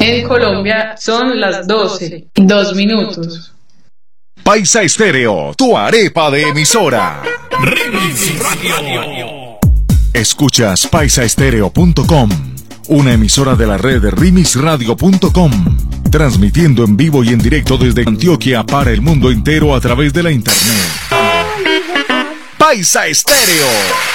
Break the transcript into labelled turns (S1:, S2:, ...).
S1: En Colombia son las 12:02.
S2: Paisa Estéreo, tu arepa de emisora.
S3: Remix Radio.
S2: Escuchas paisaestereo.com, una emisora de la red remixradio.com, transmitiendo en vivo y en directo desde Antioquia para el mundo entero a través de la internet. Paisa Estéreo.